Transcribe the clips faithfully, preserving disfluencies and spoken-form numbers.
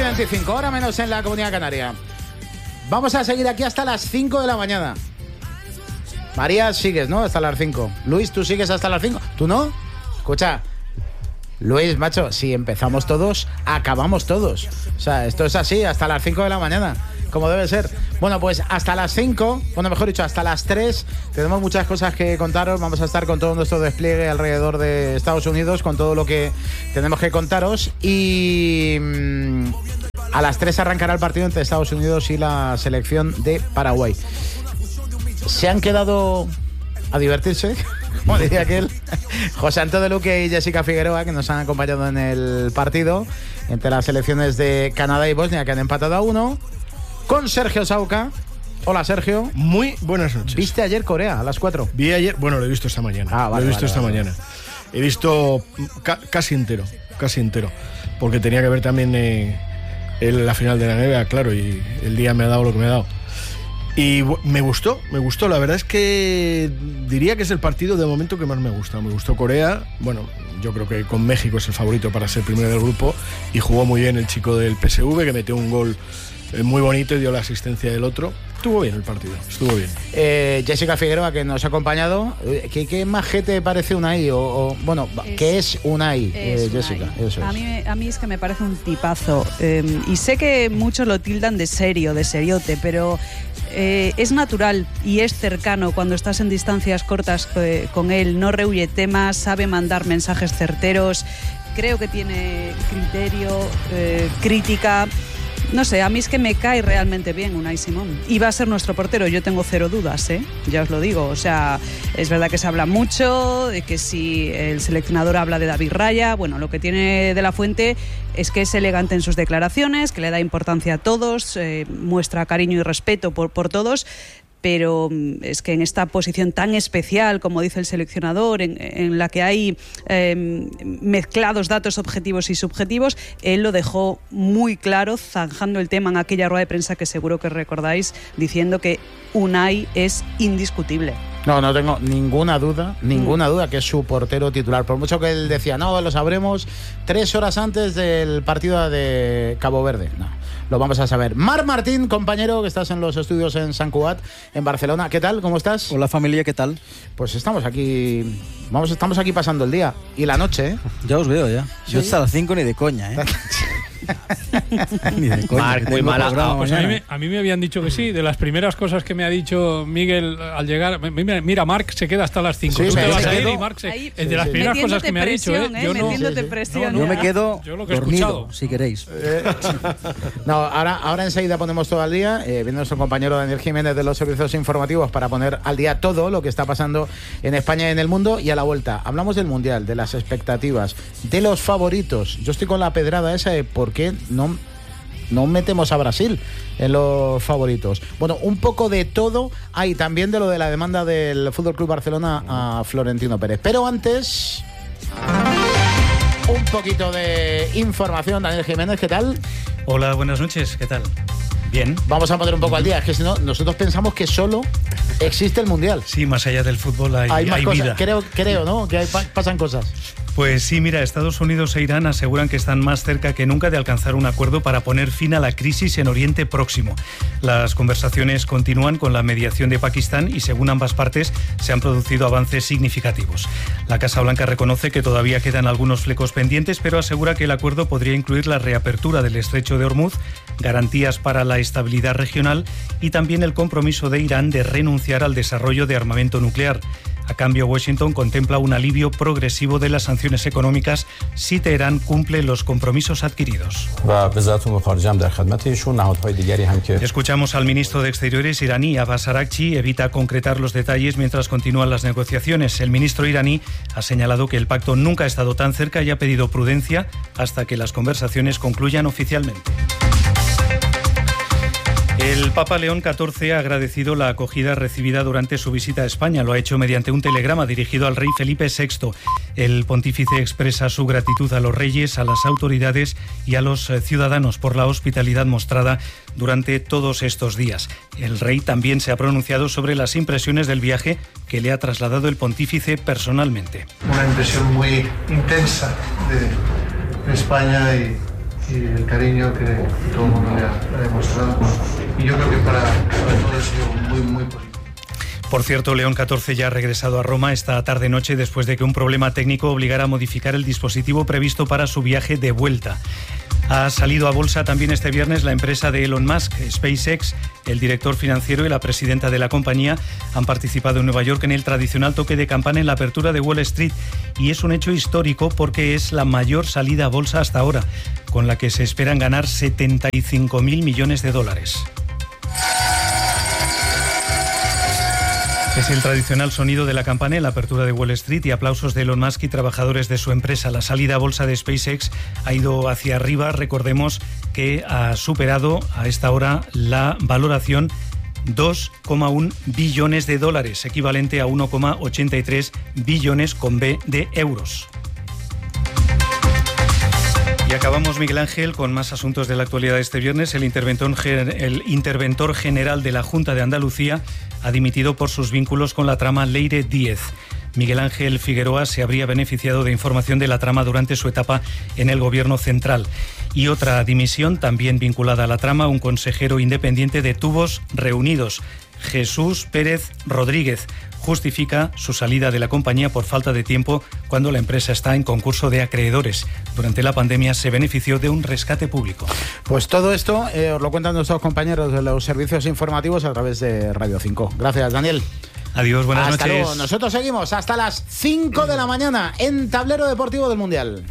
y veinticinco, hora menos en la Comunidad Canaria. Vamos a seguir aquí hasta las cinco de la mañana. María, sigues, ¿no? Hasta las cinco. Luis, ¿tú sigues hasta las cinco? ¿Tú no? Escucha, Luis, macho, si empezamos todos, acabamos todos. O sea, esto es así, hasta las cinco de la mañana, como debe ser. Bueno, pues hasta las cinco, bueno, mejor dicho, hasta las tres, tenemos muchas cosas que contaros. Vamos a estar con todo nuestro despliegue alrededor de Estados Unidos, con todo lo que tenemos que contaros. Y mmm, a las tres arrancará el partido entre Estados Unidos y la selección de Paraguay. Se han quedado a divertirse, como decía aquel, José Antonio Luque y Jessica Figueroa, que nos han acompañado en el partido entre las selecciones de Canadá y Bosnia, que han empatado a uno, con Sergio Sauca. Hola, Sergio. Muy buenas noches. ¿Viste ayer Corea a las cuatro? Vi ayer, bueno, lo he visto esta mañana. Ah, vale, lo he visto vale, esta vale. mañana. He visto ca- casi entero, casi entero, porque tenía que ver también eh, el, la final de la N B A, claro, y el día me ha dado lo que me ha dado. Y me gustó, me gustó. La verdad es que diría que es el partido de momento que más me gusta. Me gustó Corea. Bueno, yo creo que con México es el favorito para ser primero del grupo. Y jugó muy bien el chico del P S V, que metió un gol muy bonito y dio la asistencia del otro. Estuvo bien el partido, estuvo bien. Eh, Jessica Figueroa, que nos ha acompañado. ¿Qué, qué majete parece Unai? O, o, bueno, es, ¿qué es Unai, es eh, Jessica? Unai. Eso es. A, mí, a mí es que me parece un tipazo. Eh, y sé que muchos lo tildan de serio, de seriote, pero eh, es natural y es cercano cuando estás en distancias cortas eh, con él. No rehuye temas, sabe mandar mensajes certeros. Creo que tiene criterio, eh, crítica. No sé, a mí es que me cae realmente bien Unai Simón. Y va a ser nuestro portero, yo tengo cero dudas, ¿eh? Ya os lo digo. O sea, es verdad que se habla mucho, de que si el seleccionador habla de David Raya, bueno, lo que tiene De la Fuente es que es elegante en sus declaraciones, que le da importancia a todos, eh, muestra cariño y respeto por, por todos. Pero es que en esta posición tan especial, como dice el seleccionador, en, en la que hay eh, mezclados datos objetivos y subjetivos, él lo dejó muy claro, zanjando el tema en aquella rueda de prensa que seguro que recordáis, diciendo que Unai es indiscutible. No, no tengo ninguna duda, ninguna duda que es su portero titular. Por mucho que él decía, no, lo sabremos tres horas antes del partido de Cabo Verde. No, lo vamos a saber. Marc Martín, compañero, que estás en los estudios en Sant Cugat, en Barcelona. ¿Qué tal? ¿Cómo estás? Hola, familia, ¿qué tal? Pues estamos aquí, vamos, estamos aquí pasando el día y la noche, ¿eh? Ya os veo, ya. ¿Sí? Yo hasta las cinco ni de coña, ¿eh? Ni de coña. Marc, muy mala. Ah, pues a mí, me, a mí me habían dicho que sí. De las primeras cosas que me ha dicho Miguel al llegar, mira, mira Marc se queda hasta las cinco. Sí, Tú te sí, vas sí, a ir sí. y Marc se... Ahí, es de las sí, primeras sí. cosas que me ha dicho, ¿eh? ¿eh? Yo no, Metiéndote sí, sí. presión. No, Yo no. me quedo Yo lo que he dormido, escuchado. si queréis. Eh, no, ahora, ahora enseguida ponemos todo al día. Eh, viene nuestro compañero Daniel Jiménez de los servicios informativos para poner al día todo lo que está pasando en España y en el mundo. Y a la vuelta hablamos del Mundial, de las expectativas, de los favoritos. Yo estoy con la pedrada esa de por qué no... no metemos a Brasil en los favoritos. Bueno, un poco de todo hay, también de lo de la demanda del F C Barcelona a Florentino Pérez. Pero antes, un poquito de información. Daniel Jiménez, ¿qué tal? Hola, buenas noches, ¿qué tal? Bien. Vamos a poner un poco al día, es que si no, nosotros pensamos que solo existe el Mundial. Sí, más allá del fútbol hay, Hay más hay cosas, vida. creo, creo, ¿no? Que hay, pasan cosas. Pues sí, mira, Estados Unidos e Irán aseguran que están más cerca que nunca de alcanzar un acuerdo para poner fin a la crisis en Oriente Próximo. Las conversaciones continúan con la mediación de Pakistán y, según ambas partes, se han producido avances significativos. La Casa Blanca reconoce que todavía quedan algunos flecos pendientes, pero asegura que el acuerdo podría incluir la reapertura del estrecho de Hormuz, garantías para la estabilidad regional y también el compromiso de Irán de renunciar al desarrollo de armamento nuclear. A cambio, Washington contempla un alivio progresivo de las sanciones económicas si Teherán cumple los compromisos adquiridos. Escuchamos al ministro de Exteriores iraní, Abbas Araghchi, evita concretar los detalles mientras continúan las negociaciones. El ministro iraní ha señalado que el pacto nunca ha estado tan cerca y ha pedido prudencia hasta que las conversaciones concluyan oficialmente. El Papa León catorce ha agradecido la acogida recibida durante su visita a España. Lo ha hecho mediante un telegrama dirigido al rey Felipe sexto. El pontífice expresa su gratitud a los reyes, a las autoridades y a los ciudadanos por la hospitalidad mostrada durante todos estos días. El rey también se ha pronunciado sobre las impresiones del viaje que le ha trasladado el pontífice personalmente. Una impresión muy intensa de España y, y el cariño que todo el mundo le ha, le ha demostrado. Y yo creo que para, para todos ha sido muy, muy positivo. Por cierto, León catorce ya ha regresado a Roma esta tarde-noche después de que un problema técnico obligara a modificar el dispositivo previsto para su viaje de vuelta. Ha salido a bolsa también este viernes la empresa de Elon Musk, SpaceX. El director financiero y la presidenta de la compañía han participado en Nueva York en el tradicional toque de campana en la apertura de Wall Street. Y es un hecho histórico porque es la mayor salida a bolsa hasta ahora, con la que se esperan ganar setenta y cinco mil millones de dólares. Es el tradicional sonido de la campana en la apertura de Wall Street y aplausos de Elon Musk y trabajadores de su empresa. La salida a bolsa de SpaceX ha ido hacia arriba. Recordemos que ha superado a esta hora la valoración dos coma uno billones de dólares, equivalente a uno coma ochenta y tres billones con B de euros. Y acabamos, Miguel Ángel, con más asuntos de la actualidad de este viernes. El interventor, el interventor general de la Junta de Andalucía ha dimitido por sus vínculos con la trama Leire Díez. Miguel Ángel Figueroa se habría beneficiado de información de la trama durante su etapa en el Gobierno central. Y otra dimisión, también vinculada a la trama, un consejero independiente de Tubos Reunidos, Jesús Pérez Rodríguez, justifica su salida de la compañía por falta de tiempo cuando la empresa está en concurso de acreedores. Durante la pandemia se benefició de un rescate público. Pues todo esto eh, os lo cuentan nuestros compañeros de los servicios informativos a través de Radio cinco. Gracias, Daniel. Adiós, buenas Hasta noches. Luego. Nosotros seguimos hasta las cinco de la mañana en Tablero Deportivo del Mundial.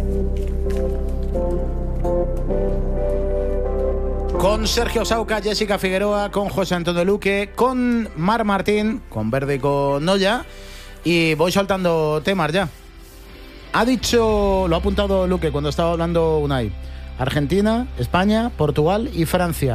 Con Sergio Sauca, Jessica Figueroa, con José Antonio Luque, con Mar Martín, con Verde y con Noya. Y voy soltando temas ya. Ha dicho, lo ha apuntado Luque cuando estaba hablando Unai: Argentina, España, Portugal y Francia.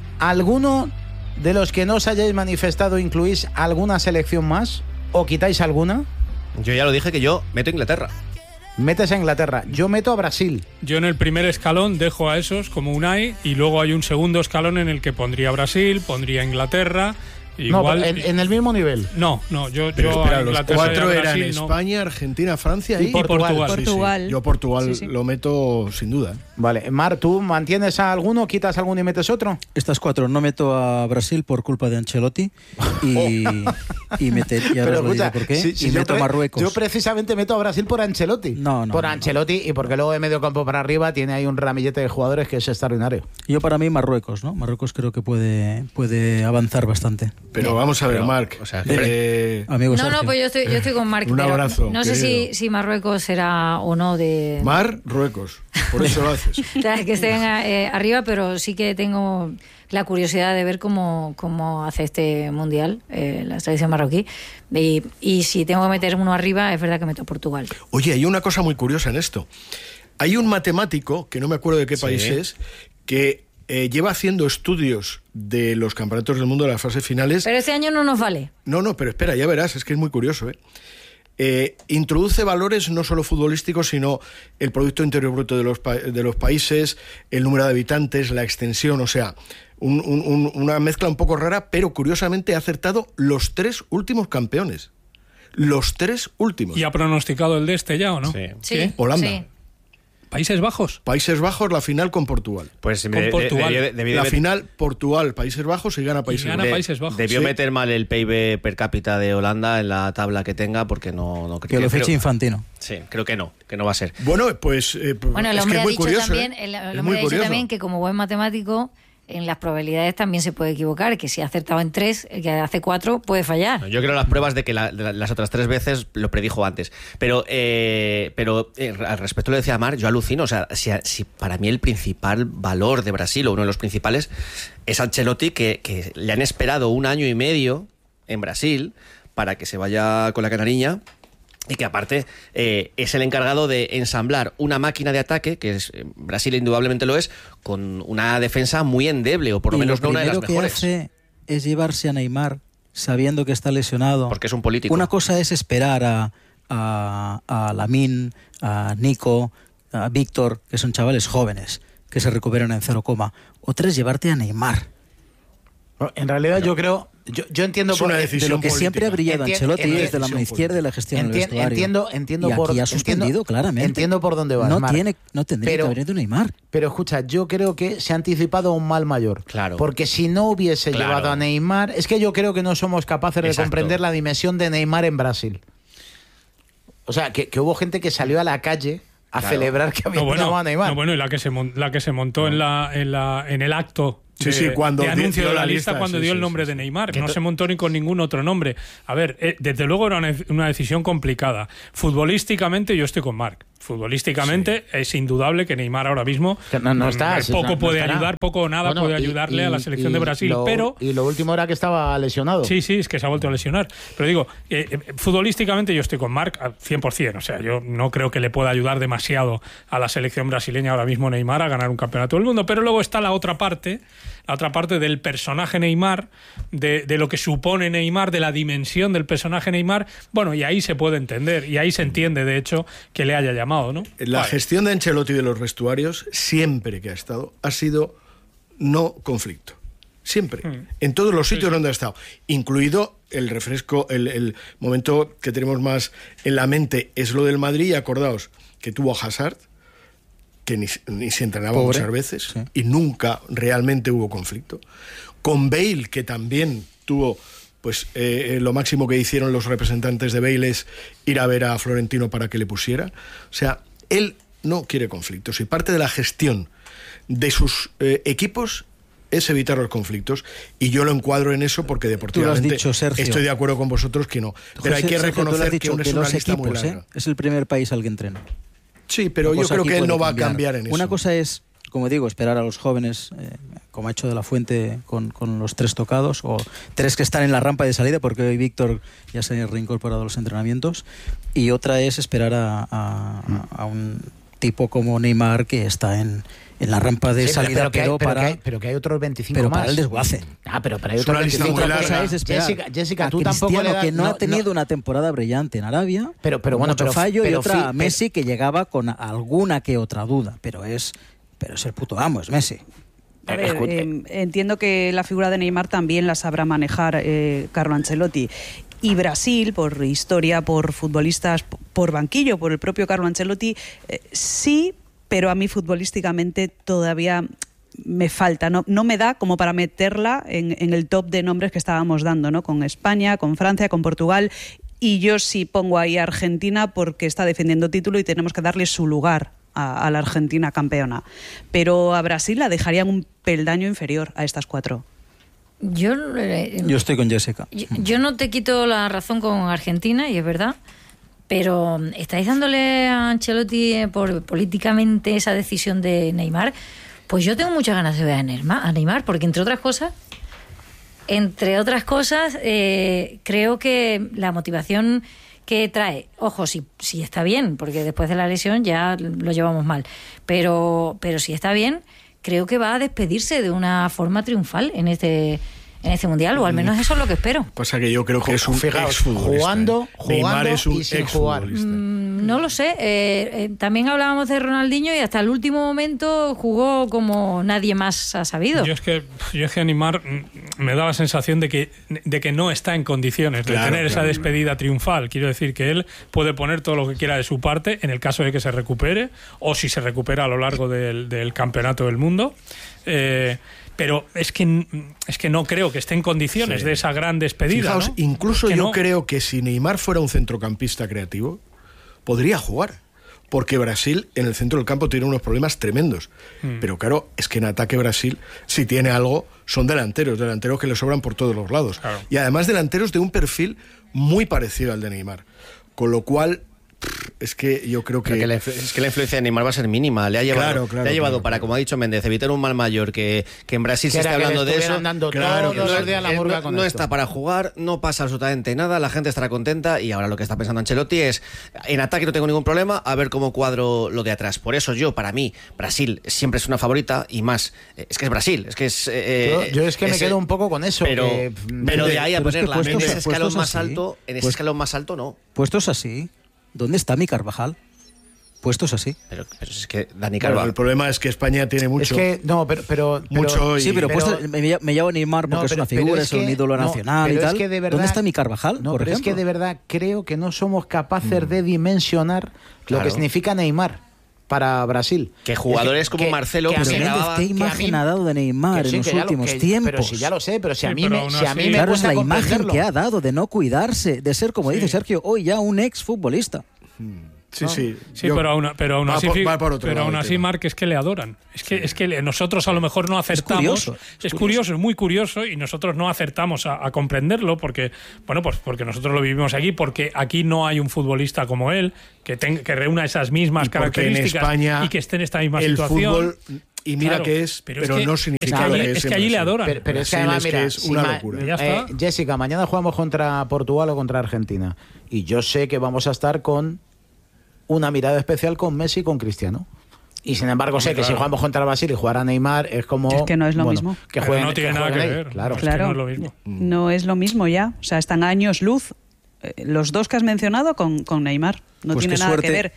¿Alguno de los que no os hayáis manifestado incluís alguna selección más? ¿O quitáis alguna? Yo ya lo dije que yo meto Inglaterra. Metes a Inglaterra. Yo meto a Brasil. Yo en el primer escalón dejo a esos como Unai y luego hay un segundo escalón en el que pondría Brasil, pondría Inglaterra. Igual, no, en, en el mismo nivel. No, no, yo, Pero yo espera, a los Inglaterra cuatro y a eran Brasil, no. España, Argentina, Francia y, Y Portugal. Portugal. Sí, sí. Portugal. Yo Portugal Sí, sí. lo meto sin duda. Vale, Mar, ¿tú mantienes a alguno, quitas alguno y metes otro? Estas cuatro no meto a Brasil por culpa de Ancelotti y, y, meter, y ahora os lo diré por qué. si- si y yo meto a pre- Marruecos. Yo precisamente meto a Brasil por Ancelotti. No, no, Por no, Ancelotti y porque luego de medio campo para arriba tiene ahí un ramillete de jugadores que es extraordinario. Yo para mí Marruecos, ¿no? Marruecos creo que puede, puede avanzar bastante. Pero vamos a ver, Pero, Marc. o sea, eh, Amigo No, Sergio. no, pues yo estoy, yo estoy con Marc. Un pero abrazo, No sé querido. si, si Marruecos será o no de. Marruecos. Por eso lo haces. que estén eh, arriba, pero sí que tengo la curiosidad de ver cómo, cómo hace este mundial, eh, la selección marroquí. Y, y si tengo que meter uno arriba, es verdad que meto a Portugal. Oye, hay una cosa muy curiosa en esto. Hay un matemático, que no me acuerdo de qué Sí. país es, que eh, lleva haciendo estudios de los campeonatos del mundo de las fases finales. Pero este año no nos vale. No, no, pero espera, ya verás, es que es muy curioso, ¿eh? Eh, introduce valores no solo futbolísticos, sino el Producto Interior Bruto de los, pa- de los países, el número de habitantes, la extensión, o sea, un- un- un- una mezcla un poco rara, pero curiosamente ha acertado los tres últimos campeones. Los tres últimos. ¿Y ha pronosticado el de este ya o no? Sí. Sí. Holanda. Sí. ¿Países Bajos? Países Bajos, la final con Portugal. Pues Con de- de- Portugal. debió- debió La de- final, Portugal, Países Bajos y gana Países gana Bajos. Países Bajos. Debió Sí. meter mal el P I B per cápita de Holanda en la tabla que tenga porque no, no Que lo fiche creo- Infantino. Sí, creo que no, que no va a ser. Bueno, pues eh, Bueno, el es que hombre es ha muy dicho curioso, también, ¿eh? el, el Es hombre muy ha dicho curioso. también que como buen matemático, en las probabilidades también se puede equivocar, que si ha acertado en tres, el que hace cuatro puede fallar. Yo creo las pruebas de que la- de la- las otras tres veces lo predijo antes. Pero eh, pero eh, al respecto lo decía Mar, yo alucino. O sea, si, si para mí el principal valor de Brasil, o uno de los principales, es Ancelotti, que, que le han esperado un año y medio en Brasil para que se vaya con la canariña. Y que aparte eh, es el encargado de ensamblar una máquina de ataque, que es, eh, Brasil indudablemente lo es, con una defensa muy endeble, o por lo Y menos no una de las primero que mejores. hace es llevarse a Neymar sabiendo que está lesionado. Porque es un político. Una cosa es esperar a, a, a Lamine, a Nico, a Víctor, que son chavales jóvenes que se recuperan en cero coma. Otra es llevarte a Neymar. Bueno, en realidad yo creo, Yo, yo entiendo Es una por, decisión De lo que política. siempre ha brillado Enti- Ancelotti enti- es de la mano izquierda de la gestión del Enti- vestuario. entiendo, entiendo y por aquí ha suspendido entiendo, claramente. Entiendo por dónde vas, No Marc. tiene, no tendría Pero- que haber venido Neymar. Pero escucha, yo creo que se ha anticipado a un mal mayor. Claro. Porque si no hubiese Claro. llevado a Neymar, es que yo creo que no somos capaces de Exacto. comprender la dimensión de Neymar en Brasil. O sea, que, que hubo gente que salió a la calle a Claro. celebrar que había No, bueno, llamado a Neymar. no, bueno, y la que se, mon- la que se montó en, la, en, la, en el acto Sí, de, sí, cuando de di- anuncio dio de la la lista, lista, cuando sí, dio sí, el nombre sí, de sí. Neymar. Que No to- se montó ni con ningún otro nombre. A ver, eh, desde luego era una, una decisión complicada. Futbolísticamente yo estoy con Marc. Futbolísticamente es indudable que Neymar ahora mismo Que no- no mm, está, poco no- no puede estará. ayudar, poco o nada Bueno, puede y- ayudarle y- a la selección y de Brasil. lo- pero y lo último era que estaba lesionado. Sí, sí, es que se ha vuelto a lesionar. Pero digo, eh, eh, futbolísticamente yo estoy con Marc al cien por ciento. O sea, yo no creo que le pueda ayudar demasiado a la selección brasileña ahora mismo Neymar a ganar un campeonato del mundo. Pero luego está la otra parte, la otra parte del personaje Neymar, de, de lo que supone Neymar, de la dimensión del personaje Neymar. Bueno, y ahí se puede entender, y ahí se entiende, de hecho, que le haya llamado, ¿no? La Vale. gestión de Ancelotti de los vestuarios, siempre que ha estado, ha sido no conflicto. Siempre. Mm. En todos los sitios Sí, sí. donde ha estado. Incluido el refresco, el, el momento que tenemos más en la mente es lo del Madrid. Y acordaos que tuvo a Hazard, que ni, ni se entrenaba Pobre. muchas veces, Sí. y nunca realmente hubo conflicto. Con Bale, que también tuvo... Pues eh, lo máximo que hicieron los representantes de Bale es ir a ver a Florentino para que le pusiera. O sea, él no quiere conflictos y parte de la gestión de sus eh, equipos es evitar los conflictos, y yo lo encuadro en eso porque deportivamente dicho, Sergio. estoy de acuerdo con vosotros que no. Pero hay José, que Sergio, tú lo has reconocer que dicho, aún es de una los lista muy equipos, larga. ¿eh? Es el primer país al que entrena. Sí, pero Una yo cosa creo aquí que él puede no va a cambiar en eso. Una cosa es, como digo, esperar a los jóvenes, eh, como ha hecho De La Fuente con, con los tres tocados, o tres que están en la rampa de salida, porque hoy Víctor ya se ha reincorporado a los entrenamientos, y otra es esperar a, a, a un tipo como Neymar, que está en, en la rampa de Sí, pero- salida, pero, que hay, pero, pero para... que hay- pero que hay otros veinticinco pero más. para el desguace. Ah, pero, pero hay Es otros una lista veinticinco muy más. larga. Cosa es esperar Jessica, Jessica a tú tampoco Cristiano, le das... que no, no- ha tenido no- una temporada brillante en Arabia, Pero- pero con bueno, mucho pero- fallo, pero y otra fi- a Messi, que llegaba con alguna que otra duda, pero es, pero es el puto amo, es Messi. A ver, eh, entiendo que la figura de Neymar también la sabrá manejar eh, Carlo Ancelotti. Y Brasil, por historia, por futbolistas, p- por banquillo, por el propio Carlo Ancelotti, eh, sí, pero a mí futbolísticamente todavía me falta, no, no me da como para meterla en, en el top de nombres que estábamos dando, ¿no? Con España, con Francia, con Portugal. Y yo sí pongo ahí a Argentina porque está defendiendo título y tenemos que darle su lugar a, a la Argentina campeona. Pero a Brasil la dejarían un peldaño inferior a estas cuatro. Yo, eh, Yo estoy con Jessica. yo, yo no te quito la razón con Argentina, y es verdad, pero ¿estáis dándole a Ancelotti eh, por políticamente esa decisión de Neymar? Pues yo tengo muchas ganas de ver a Neymar, a Neymar porque entre otras cosas, entre otras cosas, eh, creo que la motivación que trae, ojo, si, si está bien, porque después de la lesión ya lo llevamos mal, pero, pero si está bien, creo que va a despedirse de una forma triunfal en este, en este mundial, o al menos eso es lo que espero. Pasa que yo creo que es un Fijaos, exfutbolista, jugando- ¿eh? Neymar jugando es un y sin jugar. exfutbolista. Mm, no lo sé. Eh, eh, también hablábamos de Ronaldinho y hasta el último momento jugó como nadie más ha sabido. Yo es que, yo es que Neymar mm, me da la sensación de que, de que no está en condiciones de Claro, tener esa claro. despedida triunfal. Quiero decir que él puede poner todo lo que quiera de su parte en el caso de que se recupere, o si se recupera a lo largo del, del campeonato del mundo. Eh, pero es que, es que no creo que esté en condiciones Sí. de esa gran despedida. Fijaos, ¿no? incluso Que yo no. creo que si Neymar fuera un centrocampista creativo, podría jugar. Porque Brasil en el centro del campo tiene unos problemas tremendos. Mm. Pero claro, es que en ataque Brasil, si tiene algo, son delanteros, delanteros que le sobran por todos los lados. Claro. Y además delanteros de un perfil muy parecido al de Neymar. Con lo cual, pff, es que yo creo que... Pero que la influ- es que la influencia de Neymar va a ser mínima. Le ha llevado, Claro, claro, le ha llevado claro, para, claro. como ha dicho Méndez, evitar un mal mayor, que, que en Brasil Que se era está que le hablando de eso. estuvieran dando Claro, todos que los días la Eh, murga no, con no esto. está para jugar, no pasa absolutamente nada, la gente estará contenta, y ahora lo que está pensando Ancelotti es, en ataque no tengo ningún problema, a ver cómo cuadro lo de atrás. Por eso yo, para mí, Brasil siempre es una favorita, y más, eh, es que es Brasil, es que es... eh, Yo, yo es que me ese- quedo un poco con eso. Pero, que, pero de ahí a Pero es que ponerla en puestos- ese escalón puestos más así, alto, en ese pues- escalón más alto no. Puestos así, ¿dónde está mi Carvajal? puestos así. Pero, pero es que Dani Claro, Carvajal. el problema es que España tiene mucho. Es que, no, pero. pero, pero Mucho y- Sí, pero, pero- puesto- me, me llamo Neymar porque No, es una pero- pero figura, es es, un que- ídolo no, nacional y pero es tal. que de verdad- ¿Dónde está mi Carvajal, No, por pero ejemplo? es que de verdad creo que no somos capaces de dimensionar lo Claro. que significa Neymar para Brasil. Que jugadores Es que- como que- Marcelo, que a que mí- se Méndez, grababa- ¿qué que a imagen mí- ha dado de Neymar que sí, en los que ya lo- últimos que- tiempos? Pero si ya lo sé, pero si a Sí, mí pero me, aún si a mí así- me Claro, es cuesta la imagen comprenderlo. que ha dado de no cuidarse, de ser, como Sí. dice Sergio, hoy ya un ex futbolista. Sí, sí. Sí, Yo- pero aún, pero aún va así, por- fi- va por otro pero lado aún el así tema. Marc, es que le adoran. Es que, es que le- nosotros a lo mejor no acertamos. curioso, Es, es curioso, es muy curioso, y nosotros no acertamos a, a comprenderlo porque, bueno, pues porque nosotros lo vivimos aquí, porque aquí no hay un futbolista como él que, ten- que reúna esas mismas Y porque en características España y que esté en esta misma el situación. fútbol, y mira Claro, que es, pero, es que- no es que significa lo allí- que es es que en allí le Brasil. adoran. Pero, pero es que Brasil además, es que mira, es si una ma- locura. Ya eh, está. Jessica, mañana jugamos contra Portugal o contra Argentina. Y yo sé que vamos a estar con una mirada especial con Messi y con Cristiano. Y sin embargo sé que claro. si jugamos contra Brasil y jugará Neymar es como... Es que no es lo bueno, mismo. Que Pero jueguen, no tiene que nada que jueguen ahí, ver. Claro. Es que Claro, no es lo mismo. no es lo mismo ya. O sea, están a años luz eh, los dos que has mencionado con, con Neymar. No Pues tiene qué nada suerte, que ver.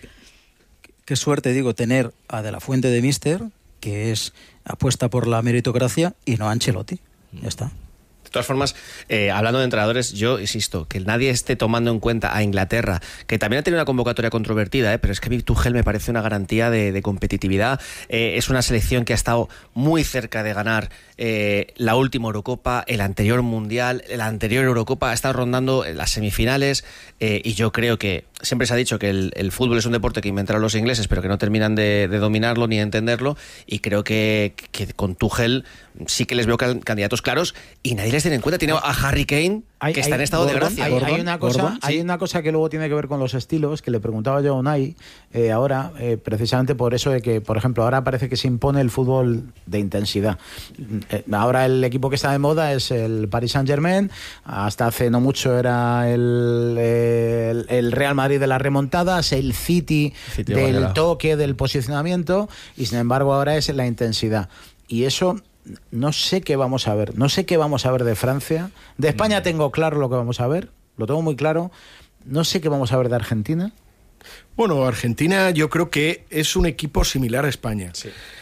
Qué suerte, digo, tener a De La Fuente de Mister, que es apuesta por la meritocracia, y no a Ancelotti. Ya está. De todas formas, eh, hablando de entrenadores, yo insisto, que nadie esté tomando en cuenta a Inglaterra, que también ha tenido una convocatoria controvertida, eh, pero es que a mí Tuchel me parece una garantía de, de competitividad. Eh, es una selección que ha estado muy cerca de ganar eh, la última Eurocopa, el anterior Mundial, la anterior Eurocopa, ha estado rondando en las semifinales, eh, y yo creo que siempre se ha dicho que el, el fútbol es un deporte que inventaron los ingleses, pero que no terminan de, de dominarlo ni de entenderlo, y creo que, que con Tuchel sí que les veo can- candidatos claros, y nadie les tiene en cuenta. Tiene a Harry Kane, Hay- que está hay- en estado de Gordon, gracia. Hay, Gordon, hay una cosa, Gordon, hay sí. una cosa que luego tiene que ver con los estilos, que le preguntaba yo a Unai eh, ahora, eh, precisamente por eso de que, por ejemplo, ahora parece que se impone el fútbol de intensidad. Eh, ahora el equipo que está de moda es el Paris Saint-Germain, hasta hace no mucho era el, el, el Real Madrid de las remontadas, el City, City de del Guardiola. toque, del posicionamiento, y sin embargo ahora es la intensidad. Y eso... No sé qué vamos a ver, no sé qué vamos a ver de Francia. De España tengo claro lo que vamos a ver, lo tengo muy claro. No sé qué vamos a ver de Argentina. Bueno, Argentina yo creo que es un equipo similar a España.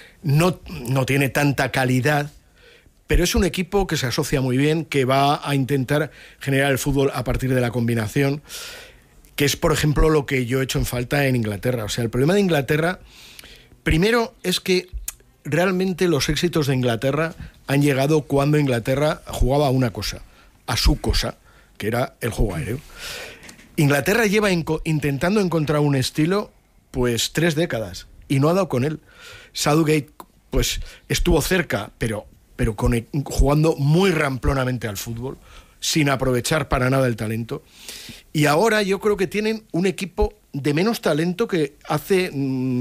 No, no tiene tanta calidad, pero es un equipo que se asocia muy bien, que va a intentar generar el fútbol a partir de la combinación, que es, por ejemplo, lo que yo he hecho en falta en Inglaterra. O sea, el problema de Inglaterra, primero, es que realmente los éxitos de Inglaterra han llegado cuando Inglaterra jugaba a una cosa, a su cosa, que era el juego aéreo. Inglaterra lleva enco- intentando encontrar un estilo pues tres décadas y no ha dado con él. Southgate pues estuvo cerca, pero, pero con, e- jugando muy ramplonamente al fútbol, sin aprovechar para nada el talento. Y ahora yo creo que tienen un equipo de menos talento que hace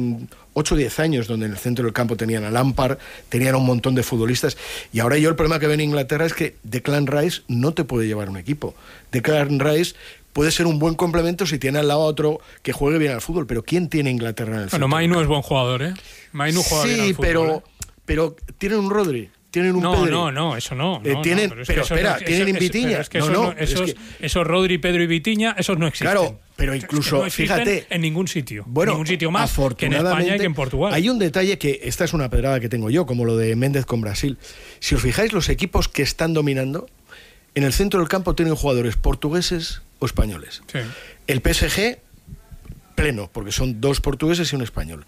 ocho o diez años, donde en el centro del campo tenían a Lampard, tenían un montón de futbolistas. Y ahora yo el problema que veo en Inglaterra es que Declan Rice no te puede llevar un equipo. Declan Rice puede ser un buen complemento si tiene al lado a otro que juegue bien al fútbol, pero ¿quién tiene Inglaterra en el centro? Bueno, Mainu es buen jugador, ¿eh? Mainu juega bien al Sí, fútbol, pero, ¿eh? pero tienen un Rodri, tienen un No, Pedri. no, no, eso no. Eh, no, tienen- no, es pero que eso espera, no- tienen eso- Vitiña. pero es que No, esos, no, no- es esos, que- esos Rodri, Pedro y Vitiña, esos no existen. Claro, pero Es que incluso, no existen fíjate, en ningún sitio. Bueno, en ningún sitio más que en España y que en Portugal. Hay un detalle que, esta es una pedrada que tengo yo, como lo de Méndez con Brasil. Si os fijáis, los equipos que están dominando, en el centro del campo tienen jugadores portugueses o españoles. Sí. El P S G, pleno, porque son dos portugueses y un español.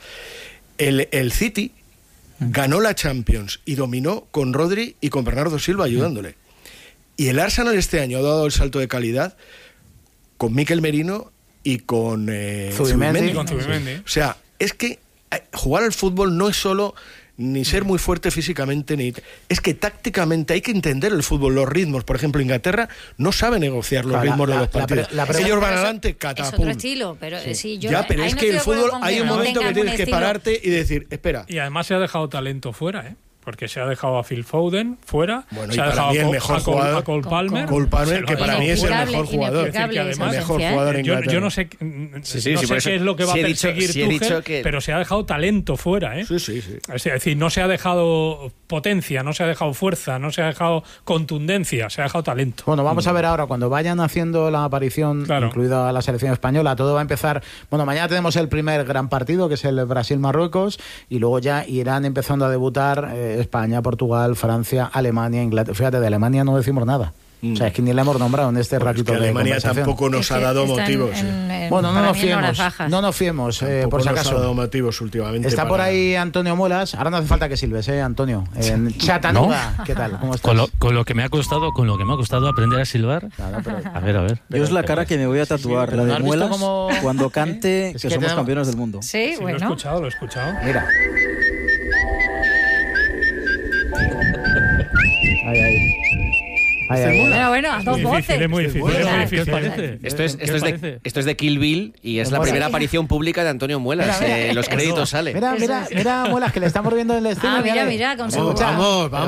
El, el City ganó la Champions y dominó con Rodri y con Bernardo Silva ayudándole. Y el Arsenal este año ha dado el salto de calidad con Mikel Merino y con eh, Zubimendi. Zubimendi. Y con Zubimendi. O sea, es que eh, jugar al fútbol no es solo ni ser muy fuerte físicamente, ni es que tácticamente hay que entender el fútbol, los ritmos. Por ejemplo, Inglaterra no sabe negociar los Claro, la- ritmos de la- los la partidos. pre- la pre- Ellos van Pero eso- adelante, Es catapum. otro estilo, pero eh, sí, yo Ya, pero ahí es no que estoy el de acuerdo fútbol con hay que un no momento que tengan tienes un que estilo. pararte y decir, espera. Y además se ha dejado talento fuera, ¿eh? porque se ha dejado a Phil Foden fuera, Bueno, se y ha para dejado mí el a, mejor a Cole, jugador- a Cole Palmer. Cole Palmer, Se lo que ha para mí es el Inexplicable, mejor jugador. inexplicable Es esa decir, El mejor ausencia, ¿eh? jugador en Yo, Inglaterra. yo no sé, Sí, sí, no sí, sé por eso- qué es lo que va sí a he dicho- perseguir sí he Tuchel, dicho que- pero se ha dejado talento fuera, ¿eh? Sí, sí, sí. Es decir, no se ha dejado potencia, no se ha dejado fuerza, no se ha dejado contundencia, se ha dejado talento. Bueno, vamos a ver ahora, cuando vayan haciendo la aparición, Claro. incluida la selección española, todo va a empezar. Bueno, mañana tenemos el primer gran partido, que es el Brasil-Marruecos, y luego ya irán empezando a debutar eh, España, Portugal, Francia, Alemania, Inglaterra. Fíjate, de Alemania no decimos nada. O sea, es que ni le hemos nombrado en este Porque ratito es que de Alemania conversación. tampoco nos Es ha que dado están motivos. en- eh. en- Bueno, no para nos mí en horas fiemos, bajas. no nos fiemos, eh, Tampoco por si nos ha acaso. dado motivos últimamente. Está por para- ahí Antonio Muelas. Ahora no hace falta que silbes, ¿eh, Antonio? En Chattanooga. ¿Qué tal? ¿Cómo estás? Con lo, con lo que me ha costado, con lo que me ha costado aprender a silbar. Claro, pero- A ver, a ver. Yo es la cara que me voy a tatuar, pero la ¿no de has visto Muelas, cómo- cuando cante Es que, que somos tenemos- campeones del mundo. Sí, Sí, lo he bueno. escuchado, lo he escuchado. Mira. Ahí, ahí. Ahí, ahí. Bueno, bueno, a Es dos muy voces. difícil, es muy difícil. es muy Claro. ¿Qué os difícil. parece? Esto es, ¿Qué esto, os es de, parece? esto es de Kill Bill y es la Bueno. primera aparición pública de Antonio Muelas. Mira, mira. Eh, los créditos salen. Mira, mira, mira, Muelas, que le estamos viendo en el estreno. Ah, mira, mírale. mira, con su... Vamos, vamos, vamos.